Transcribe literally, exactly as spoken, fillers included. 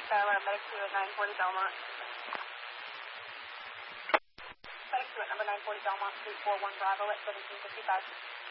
Skylar, medic two at nine forty Belmont. Medic two at number nine forty Belmont, three four one Bravo at seventeen fifty-five.